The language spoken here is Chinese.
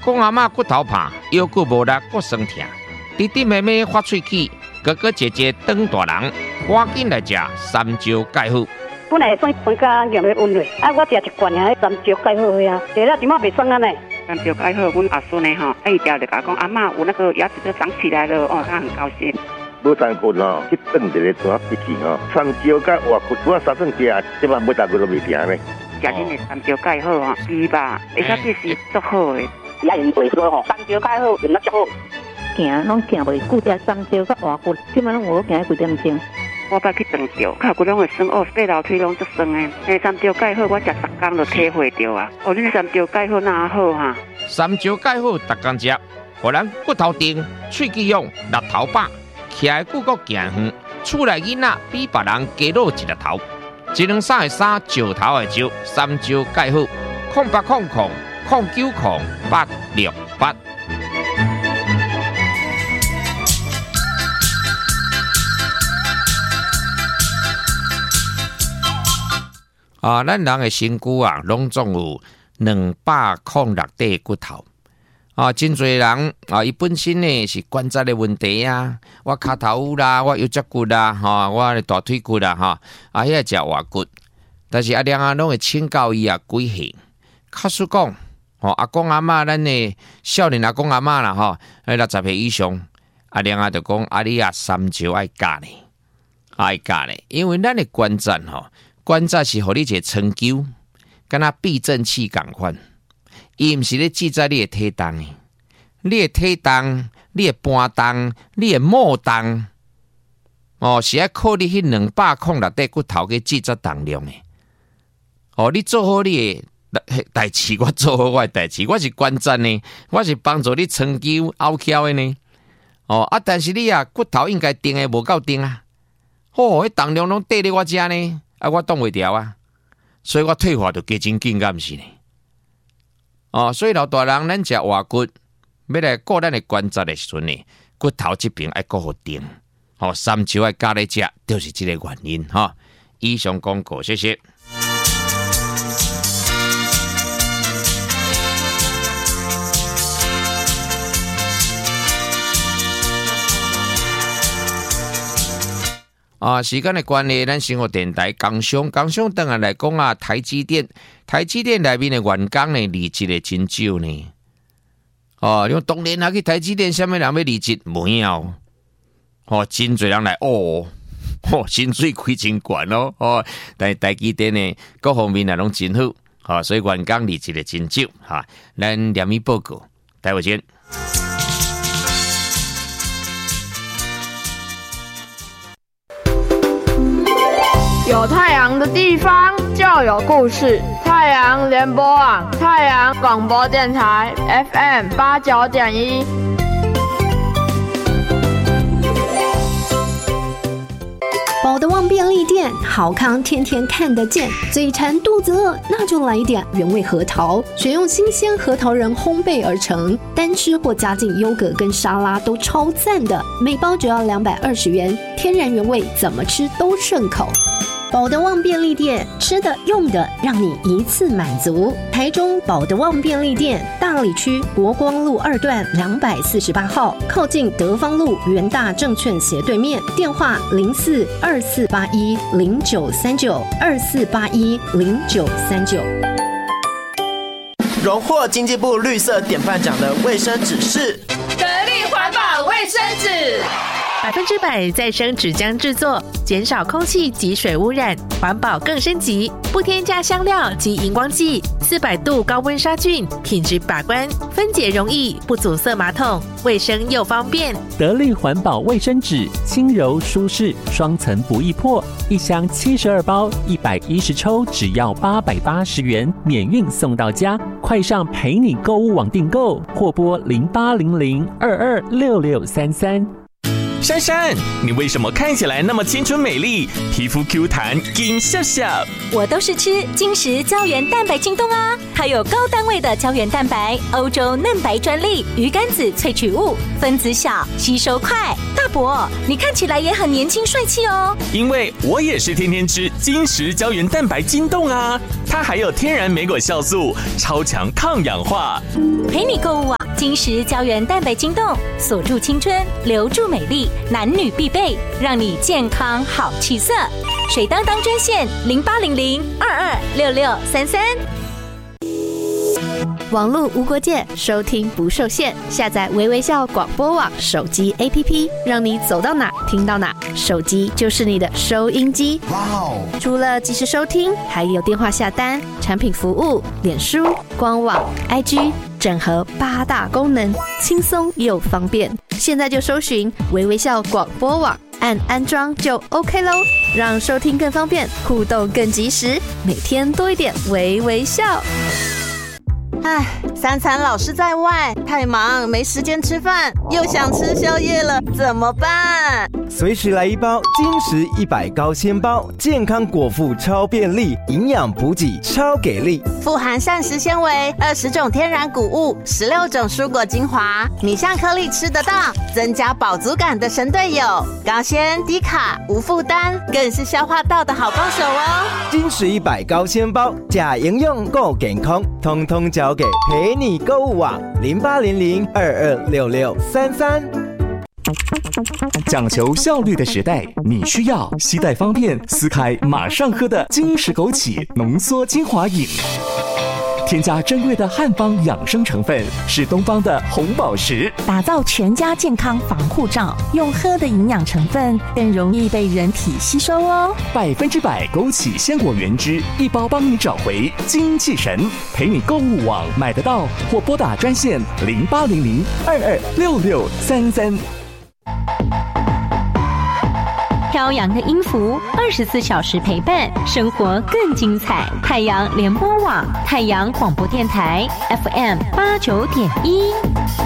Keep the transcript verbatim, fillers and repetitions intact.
公阿嬷骨头怕，腰骨无力，骨酸痛。弟弟妹妹发喙齿，哥哥姐姐当大人，赶紧来食三椒钙好。 本来算酸甲咸的温热，啊，我食一罐啊，三椒钙好啊，食了即马袂酸啊呢。 三椒钙好，阮阿孙呢吼，啊伊条就甲讲阿嬷有那个牙齿都长起来了，哦，他很高兴。 无三骨吼，去炖一个怎一起吼，三椒甲活骨，我三顿食，即马每大骨都袂停呢。 食恁的三椒钙好吼，鱼吧，而且这是足好的。 也用袂错吼，三椒钙好用得足好。 行拢行袂久，食三椒甲活骨，即马拢有行几点钟。 我捌去长着，脚骨拢会酸哦，爬楼梯拢足酸的。诶，三椒钙好，我食十工就体会着啊。哦，恁三椒钙好哪好哈？ 三椒钙好，逐工食，互咱骨头硬，喙齿勇，力头饱，徛的久阁行远。厝内囡仔比别人加露一粒头，一两三的三，石头的石，三椒钙好，空八空空空九空八六八。啊，咱人的身躯啊，拢总有两百零六块骨头。啊，真侪人啊，伊本身呢是关节的问题啊，我脚头啦，我腰脊骨啦，哈，我的大腿骨啦，哈，啊，遐食活骨，但是阿娘啊，拢会请教伊啊几岁。假使讲，吼阿公阿嬷，咱的少年阿公阿嬷啦，吼，迄六十岁以上，阿娘啊就讲，阿你啊三椒爱加呢，爱加呢，因为咱的关节吼。关节是互你一个撑灸，敢若避震器共款，伊毋是咧记载你的体重的，你的体重、你的搬重、你的末重，哦，是爱靠你迄两百零六块骨头去记载重量的。哦，你做好你的代志，我做好我的代志，我是关节呢，我是帮助你撑灸拗翘的呢。哦啊，但是你啊骨头应该定的无够定啊，哦，迄重量拢缀咧我遮呢。啊，我挡袂牢啊，所以我退化就加真紧，敢毋是呢？哦，所以老大人咱食活骨，要来顾咱的关节的时阵呢，骨头这边爱顾好定，哦，三椒爱加咧食，就是这个原因哈、哦。以上广告，谢谢。啊，时间的关系，咱生活电台工商工商等下来讲啊，台积电，台积电内面的员工呢，离职的真少呢。哦，因为当年啊去台积电，什么人要离职？没有。哦，真侪人来哦，哦，薪水开真悬咯。哦，但台积电呢，各方面啊拢真好。哦，所以员工离职的真少。哈、啊，咱连米报告，待会见。 有太阳的地方就有故事。太阳联播网，太阳广播电台 F M 八九点一。 宝德旺便利店，好康天天看得见。嘴馋肚子饿，那就来一点原味核桃，选用新鲜核桃仁烘焙而成，单吃或加进优格跟沙拉都超赞的。每包只要两百二十元，天然原味，怎么吃都顺口。宝德旺便利店，吃的用的让你一次满足。台中宝德旺便利店，大里区国光路二段两百四十八号，靠近德芳路元大证券斜对面。电话零四二四八一零九三九二四八一零九三九。 荣获经济部绿色典范奖的卫生纸是得力环保卫生纸。 百分之百再生纸浆制作，减少空气及水污染，环保更升级，不添加香料及荧光剂，四百度高温杀菌，品质把关，分解容易，不阻塞马桶，卫生又方便。 得力环保卫生纸，轻柔舒适，双层不易破，一箱七十二包，一百一十抽，只要八百八十元，免运送到家。快上陪你购物网订购，或拨零八零零二二六六三三。 珊珊，你为什么看起来那么青春美丽，皮肤 Q 弹，金笑笑？ 我都是吃金石胶原蛋白京东啊，它有高单位的胶原蛋白，欧洲嫩白专利，鱼肝子萃取物，分子小，吸收快。大伯，你看起来也很年轻帅气哦。 因为我也是天天吃金石胶原蛋白京东啊，它还有天然莓果酵素，超强抗氧化。 陪你购物啊， 金石胶原蛋白晶冻，锁住青春，留住美丽，男女必备，让你健康好气色。水当当专线零八零零二二六六三三。 网络无国界，收听不受限。下载微微笑广播网手机 A P P， 让你走到哪听到哪，手机就是你的收音机。哇哦！除了即时收听，还有电话下单、产品服务、脸书、官网、I G， 整合八大功能，轻松又方便。现在就搜寻微微笑广播网，按安装就 OK 咯，让收听更方便，互动更及时，每天多一点微微笑。 唉，三餐老是在外，太忙没时间吃饭，又想吃宵夜了，怎么办？ 随时来一包金石一百高纤包，健康果腹超便利，营养补给超给力， 富含膳食纤维，二十种天然谷物，十六种蔬果精华，你像颗粒吃得到，增加饱足感的神队友，高纤低卡无负担，更是消化道的好帮手哦。 金石一百高纤包，假营养够健康，通通交给陪你购物网零八零零二二六六三三。 讲求效率的时代，你需要携带方便、撕开马上喝的金石枸杞浓缩精华饮。添加珍贵的汉方养生成分，是东方的红宝石， 打造全家健康防护罩。用喝的营养成分更容易被人体吸收哦。 百分之百枸杞鲜果原汁，一包帮你找回精气神。陪你购物网买得到，或拨打专线零八零零二二六六三三。 飘扬的音符，二十四小时陪伴，生活更精彩。太阳联播网，太阳广播电台 F M 八九点一。